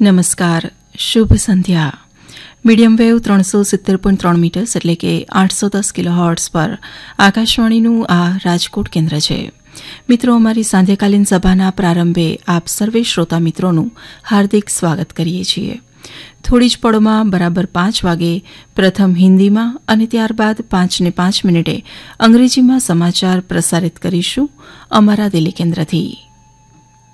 નમસ્કાર, શુભ સંધ્યા. Medium wave 370.3 metres એટલે કે 810 કિલોહર્ટ્ઝ પર આકાશવાણીનું આ રાજકોટ કેન્દ્ર છે. મિત્રો, અમારી સાંધ્યકાલીન સભાના પ્રારંભે આપ સર્વે શ્રોતા મિત્રોનું હાર્દિક સ્વાગત કરીએ છીએ. થોડી જ પળોમાં બરાબર 5 વાગે પ્રથમ હિન્દીમાં અને ત્યારબાદ 5:05 અંગ્રેજીમાં સમાચાર પ્રસારિત કરીશું અમારા દિલ્હી કેન્દ્રથી.